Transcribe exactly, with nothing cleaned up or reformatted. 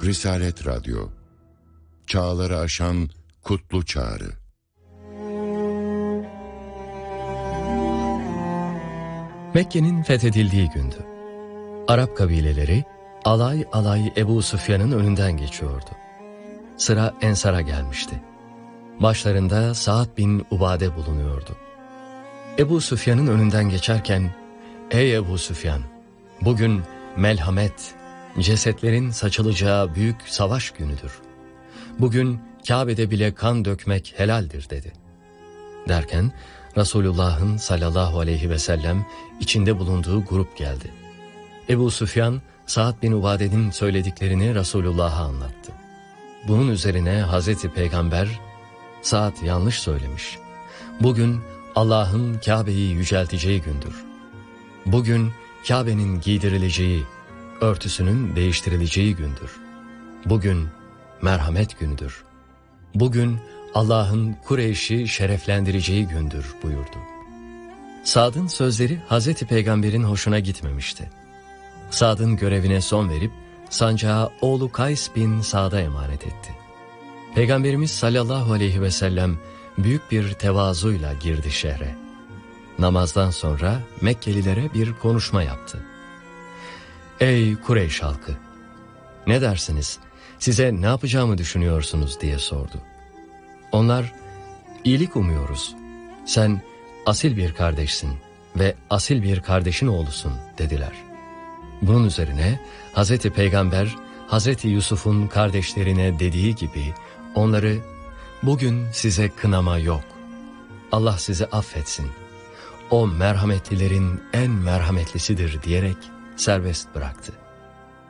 Risalet Radyo, çağları aşan kutlu çağrı. Mekke'nin fethedildiği gündü. Arap kabileleri alay alay Ebu Süfyan'ın önünden geçiyordu. Sıra Ensar'a gelmişti. Başlarında Sa'd bin Ubade bulunuyordu. Ebu Süfyan'ın önünden geçerken, "Ey Ebu Süfyan, bugün melhamet, cesetlerin saçılacağı büyük savaş günüdür. Bugün Kabe'de bile kan dökmek helaldir," dedi. Derken Resulullah'ın sallallahu aleyhi ve sellem içinde bulunduğu grup geldi. Ebu Süfyan, Sa'd bin Ubade'nin söylediklerini Resulullah'a anlattı. Bunun üzerine Hazreti Peygamber, "Sa'd yanlış söylemiş. Bugün Allah'ın Kabe'yi yücelteceği gündür. Bugün Kabe'nin giydirileceği, örtüsünün değiştirileceği gündür. Bugün merhamet günüdür. Bugün Allah'ın Kureyş'i şereflendireceği gündür," buyurdu. Sa'd'ın sözleri Hazreti Peygamber'in hoşuna gitmemişti. Sa'd'ın görevine son verip sancağı oğlu Kays bin Sa'd'a emanet etti. Peygamberimiz sallallahu aleyhi ve sellem büyük bir tevazuyla girdi şehre. Namazdan sonra Mekkelilere bir konuşma yaptı. "Ey Kureyş halkı! Ne dersiniz? Size ne yapacağımı düşünüyorsunuz?" diye sordu. Onlar, "İyilik umuyoruz. Sen asil bir kardeşsin ve asil bir kardeşin oğlusun," dediler. Bunun üzerine Hazreti Peygamber, Hazreti Yusuf'un kardeşlerine dediği gibi onları, "Bugün size kınama yok. Allah sizi affetsin. O merhametlilerin en merhametlisidir," diyerek serbest bıraktı.